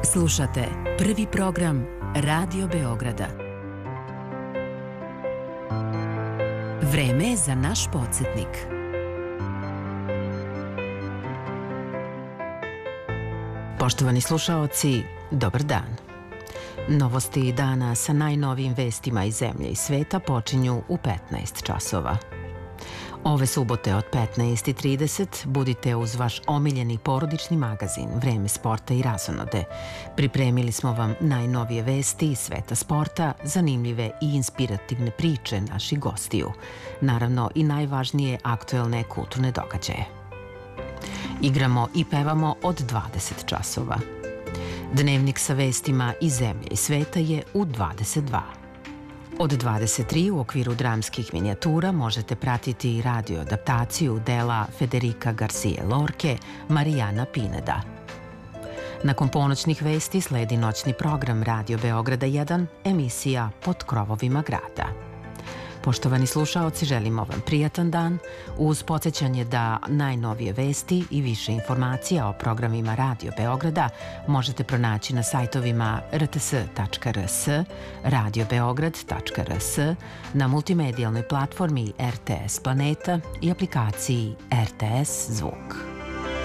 Slušate prvi program Radio Beograda. Vreme je za naš podsjetnik. Poštovani slušaoci, dobar dan. Novosti dana sa najnovijim vestima iz zemlje i sveta počinju u 15 časova. Ove subote od 15:30 budite uz vaš omiljeni porodični magazin Vreme sporta i razonode. Pripremili smo vam najnovije vesti iz sveta sporta, zanimljive i inspirativne priče naših gostiju. Naravno i najvažnije aktuelne kulturne događaje. Igramo i pevamo od 20 časova. Dnevnik sa vestima iz zemlje i sveta je u 22. Od 23 u okviru dramskih minijatura možete pratiti i radio adaptaciju dela Federica Garcije Lorke Marijana Pineda. Nakon ponoćnih vesti sledi noćni program Radio Beograda 1, emisija Pod krovovima grada. Poštovani slušaoci, želimo vam prijatan dan uz podsjećanje da najnovije vesti i više informacija o programima Radio Beograda možete pronaći na sajtovima rts.rs, radiobeograd.rs, na multimedijalnoj platformi RTS Planeta i aplikaciji RTS Zvuk.